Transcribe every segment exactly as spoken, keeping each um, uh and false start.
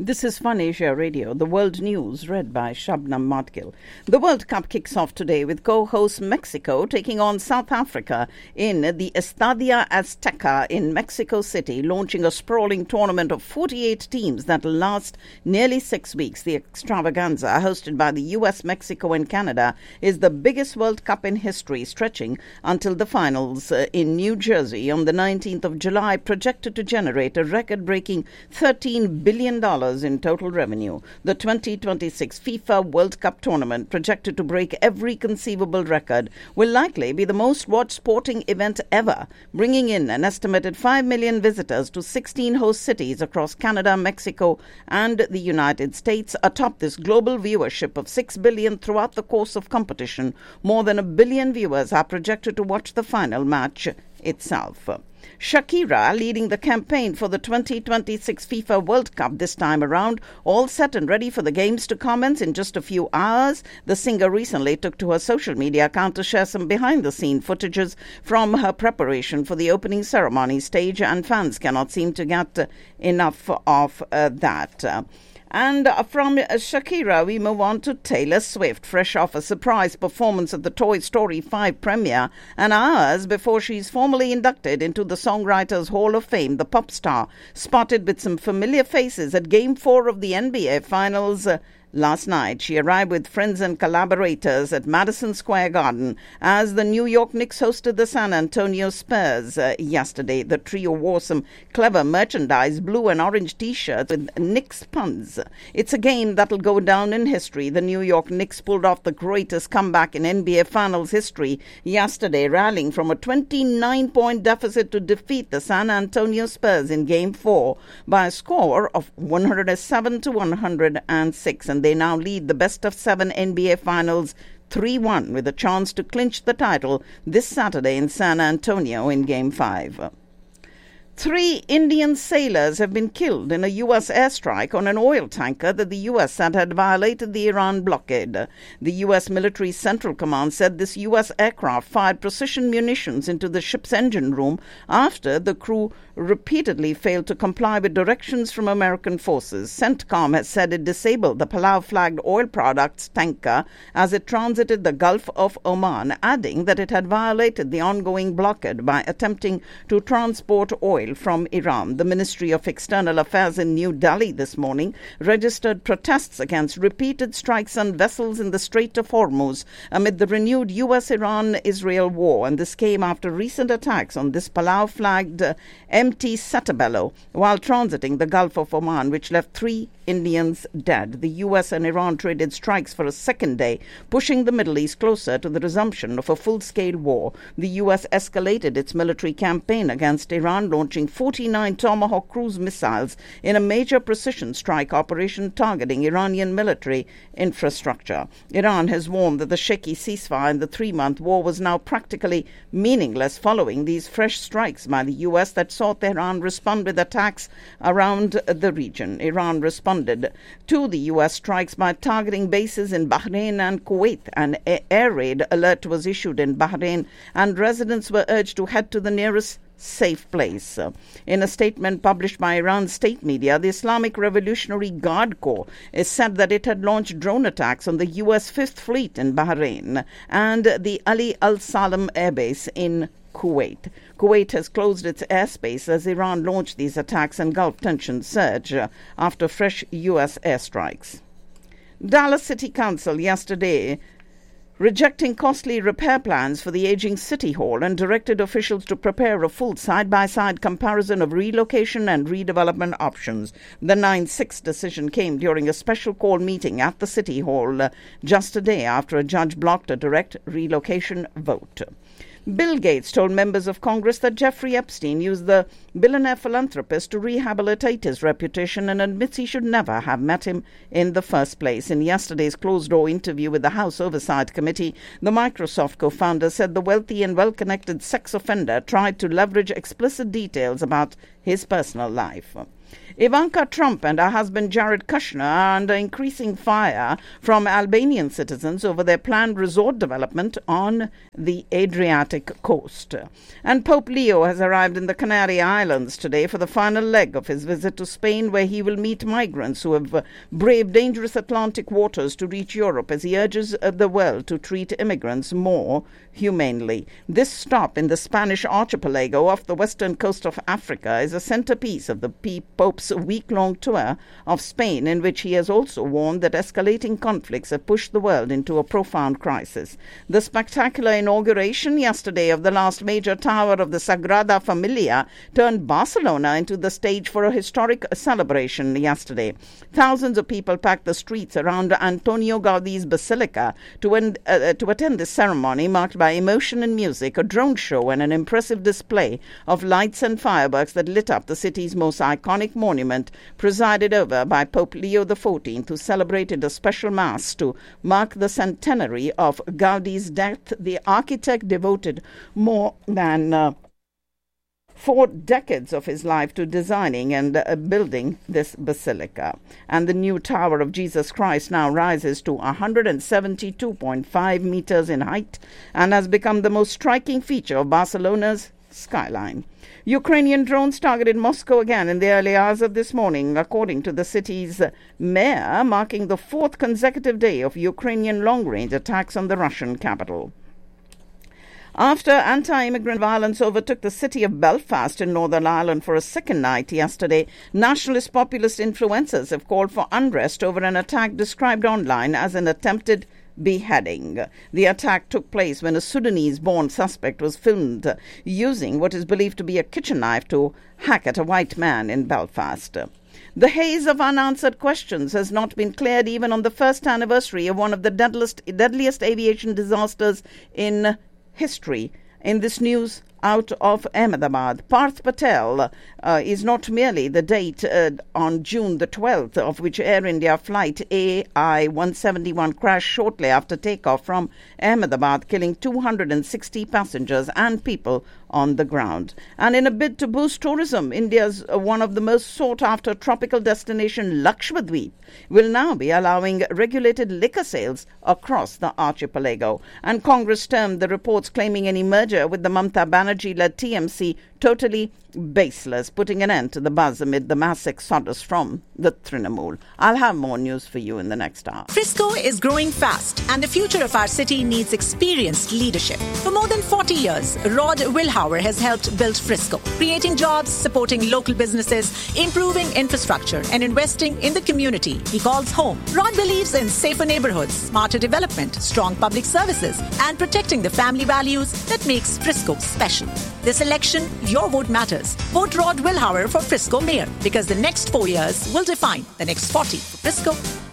This is Fun Asia Radio, the world news read by Shabnam Madgil. The World Cup kicks off today with co-host Mexico taking on South Africa in the Estadio Azteca in Mexico City, launching a sprawling tournament of forty-eight teams that will last nearly six weeks. The extravaganza, hosted by the U S, Mexico and Canada, is the biggest World Cup in history, stretching until the finals uh, in New Jersey on the nineteenth of July, projected to generate a record-breaking thirteen billion dollars in total revenue. The twenty twenty-six FIFA World Cup tournament, projected to break every conceivable record, will likely be the most watched sporting event ever, bringing in an estimated five million visitors to sixteen host cities across Canada, Mexico and the United States. Atop this global viewership of six billion throughout the course of competition, more than a billion viewers are projected to watch the final match itself. Shakira leading the campaign for the twenty twenty-six FIFA World Cup this time around, all set and ready for the games to commence in just a few hours. The singer recently took to her social media account to share some behind-the-scene footages from her preparation for the opening ceremony stage, and fans cannot seem to get uh, enough of uh, that. Uh, And from Shakira, we move on to Taylor Swift, fresh off a surprise performance at the Toy Story five premiere, and hours before she's formally inducted into the Songwriters Hall of Fame. The pop star spotted with some familiar faces at Game four of the N B A Finals uh, last night. She arrived with friends and collaborators at Madison Square Garden as the New York Knicks hosted the San Antonio Spurs uh, yesterday. The trio wore some clever merchandise, blue and orange T-shirts with Knicks puns. It's a game that'll go down in history. The New York Knicks pulled off the greatest comeback in N B A Finals history yesterday, rallying from a twenty-nine point deficit to defeat the San Antonio Spurs in Game four by a score of one hundred seven to one hundred six. And they now lead the best of seven N B A Finals three one, with a chance to clinch the title this Saturday in San Antonio in Game five. Three Indian sailors have been killed in a U S airstrike on an oil tanker that the U S said had violated the Iran blockade. The U S military Central Command said this U S aircraft fired precision munitions into the ship's engine room after the crew repeatedly failed to comply with directions from American forces. CENTCOM has said it disabled the Palau-flagged oil products tanker as it transited the Gulf of Oman, adding that it had violated the ongoing blockade by attempting to transport oil from Iran. The Ministry of External Affairs in New Delhi this morning registered protests against repeated strikes on vessels in the Strait of Hormuz amid the renewed U S Iran Israel war, and this came after recent attacks on this Palau-flagged uh, M T Satabello while transiting the Gulf of Oman, which left three Indians dead. The U S and Iran traded strikes for a second day, pushing the Middle East closer to the resumption of a full-scale war. The U S escalated its military campaign against Iran, launching forty-nine Tomahawk cruise missiles in a major precision strike operation targeting Iranian military infrastructure. Iran has warned that the shaky ceasefire in the three-month war was now practically meaningless following these fresh strikes by the U S that saw Tehran respond with attacks around the region. Iran responded to the U S strikes by targeting bases in Bahrain and Kuwait. An air raid alert was issued in Bahrain, and residents were urged to head to the nearest safe place. In a statement published by Iran's state media, the Islamic Revolutionary Guard Corps has said that it had launched drone attacks on the U S Fifth Fleet in Bahrain and the Ali Al Salam airbase in Kuwait. Kuwait has closed its airspace as Iran launched these attacks, and Gulf tensions surge after fresh U S airstrikes. Dallas City Council yesterday rejecting costly repair plans for the aging City Hall and directed officials to prepare a full side-by-side comparison of relocation and redevelopment options. The nine six decision came during a special call meeting at the City Hall uh, just a day after a judge blocked a direct relocation vote. Bill Gates told members of Congress that Jeffrey Epstein used the billionaire philanthropist to rehabilitate his reputation and admits he should never have met him in the first place. In yesterday's closed-door interview with the House Oversight Committee, the Microsoft co-founder said the wealthy and well-connected sex offender tried to leverage explicit details about his personal life. Ivanka Trump and her husband Jared Kushner are under increasing fire from Albanian citizens over their planned resort development on the Adriatic coast. And Pope Leo has arrived in the Canary Islands today for the final leg of his visit to Spain, where he will meet migrants who have braved dangerous Atlantic waters to reach Europe, as he urges the world to treat immigrants more humanely. This stop in the Spanish archipelago off the western coast of Africa is a centerpiece of the Pope's week-long tour of Spain, in which he has also warned that escalating conflicts have pushed the world into a profound crisis. The spectacular inauguration yesterday of the last major tower of the Sagrada Familia turned Barcelona into the stage for a historic celebration yesterday. Thousands of people packed the streets around Antonio Gaudi's Basilica to, end, uh, to attend this ceremony, marked by emotion and music, a drone show, and an impressive display of lights and fireworks that lit up the city's most iconic monument, presided over by Pope Leo the fourteenth, who celebrated a special mass to mark the centenary of Gaudi's death. The architect devoted more than uh, four decades of his life to designing and uh, building this basilica. And the new Tower of Jesus Christ now rises to one hundred seventy-two point five meters in height and has become the most striking feature of Barcelona's skyline. Ukrainian drones targeted Moscow again in the early hours of this morning, according to the city's mayor, marking the fourth consecutive day of Ukrainian long-range attacks on the Russian capital. After anti-immigrant violence overtook the city of Belfast in Northern Ireland for a second night yesterday, nationalist populist influencers have called for unrest over an attack described online as an attempted beheading. The attack took place when a Sudanese-born suspect was filmed using what is believed to be a kitchen knife to hack at a white man in Belfast. The haze of unanswered questions has not been cleared even on the first anniversary of one of the deadliest, deadliest aviation disasters in history. In this news out of Ahmedabad, Parth Patel uh, is not merely the date uh, on June the twelfth, of which Air India flight A I one seventy-one crashed shortly after takeoff from Ahmedabad, killing two hundred sixty passengers and people on the ground. And in a bid to boost tourism, India's uh, one of the most sought-after tropical destination, Lakshadweep, will now be allowing regulated liquor sales across the archipelago. And Congress termed the reports claiming any merger with the Mamata Banerjee-led T M C totally baseless, putting an end to the buzz amid the mass exodus from the Trinamool. I'll have more news for you in the next hour. Frisco is growing fast, and the future of our city needs experienced leadership. For more than forty years, Rod Wilhauer has helped build Frisco, creating jobs, supporting local businesses, improving infrastructure, and investing in the community he calls home. Rod believes in safer neighborhoods, smarter development, strong public services, and protecting the family values that makes Frisco special. This election, your vote matters. Vote Rod Wilhauer for Frisco Mayor, because the next four years will define the next forty for Frisco.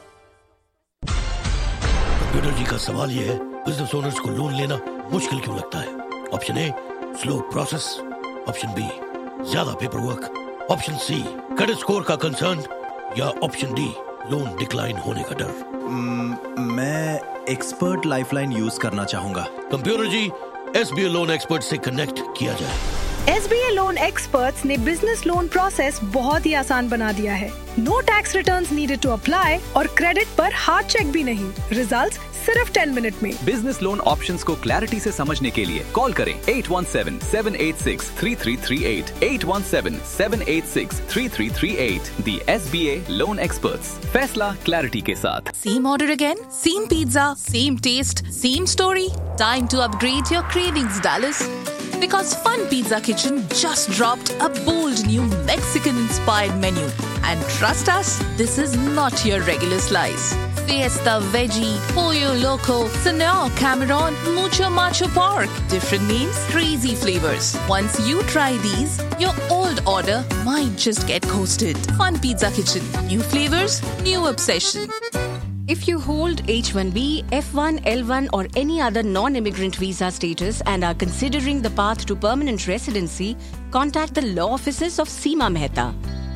Computer जी का सवाल ये है, business owners को loan लेना मुश्किल क्यों लगता है? Option A, slow process. Option B, ज्यादा paper work. Option C, credit score का कंसर्न. या ऑप्शन डी, लोन डिक्लाइन होने का डर. mm, मैं एक्सपर्ट लाइफलाइन यूज करना चाहूंगा. कंप्यूटर जी, एस बी ए लोन एक्सपर्ट से कनेक्ट किया जाए. एस बी ए लोन एक्सपर्ट्स ने बिजनेस लोन प्रोसेस बहुत ही आसान बना दिया है. No tax returns needed to apply और क्रेडिट पर हार्ड चेक भी नहीं. रिजल्ट्स सिर्फ टेन मिनट में. बिजनेस लोन ऑप्शंस को क्लैरिटी से समझने के लिए कॉल करें eight one seven, seven eight six, three three three eight, eight one seven, seven eight six, three three three eight. दी एस बी ए लोन एक्सपर्ट्स. फैसला clarity के साथ. Same order again? Same pizza? Same taste? Same story? Time to upgrade your cravings, Dallas. Because Fun Pizza Kitchen just dropped a bold new Mexican-inspired menu. And trust us, this is not your regular slice. Fiesta Veggie, Pollo Loco, Senor Cameron, Mucho Macho Pork. Different names, crazy flavors. Once you try these, your old order might just get coasted. Fun Pizza Kitchen. New flavors, new obsession. If you hold H one B, F one, L one or any other non-immigrant visa status and are considering the path to permanent residency, contact the law offices of Seema Mehta.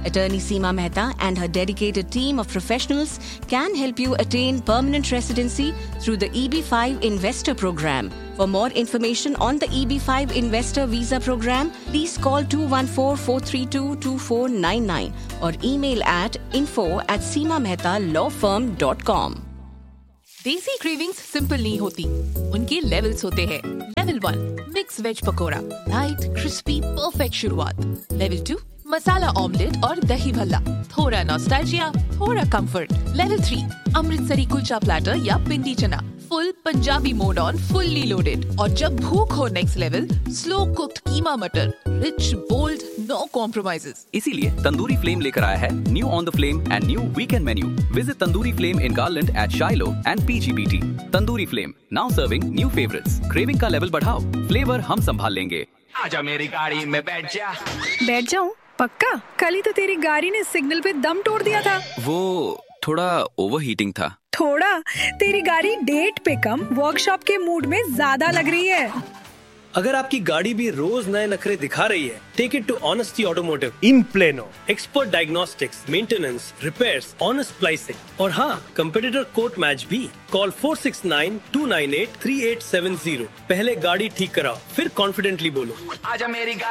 Attorney Seema Mehta and her dedicated team of professionals can help you attain permanent residency through the E B five Investor Program. For more information on the E B five Investor Visa Program, please call two one four, four three two, two four nine nine or email at info at seema mehta law firm dot com. देसी cravings simple नहीं होती, उनके levels होते हैं। Level one, mix veg pakora, light crispy perfect शुरुआत। Level two, मसाला omelette और दही भल्ला, थोड़ा नॉस्टैल्जिया, थोड़ा comfort. Level three, Amritsari kulcha platter या पिंडी चना, full Punjabi mode on, fully loaded. और जब भूख हो नेक्स्ट लेवल, स्लो कुक्ड कीमा मटर, रिच बोल्ड, नो कॉम्प्रोमाइजेस। इसीलिए तंदूरी फ्लेम लेकर आया है new on the flame and new weekend menu. Visit tandoori flame in garland eight शाइलो and पीजीबीटी। Tandoori flame now serving new favourites. Craving का लेवल बढ़ाओ, फ्लेवर हम संभाल लेंगे। आजा मेरी गाड़ी में बैठ जा। बैठ जाऊं? पक्का? कल ही तो तेरी गाड़ी ने सिग्नल पे दम तोड़ दिया था। वो थोड़ा ओवरहीटिंग था। थोड़ा? तेरी गाड़ी डेट पे कम, वर्कशॉप के मूड में ज्यादा लग रही है। अगर आपकी गाड़ी भी रोज नए नखरे दिखा रही है, take it to honesty automotive in plano. Expert diagnostics, maintenance, repairs, honest pricing और हाँ, कंपेटिटर कोट मैच भी। Call four six nine, to nine eight, three eight seven zero. पहले गाड़ी ठीक कराओ, फिर कॉन्फिडेंटली बोलो, आजा मेरी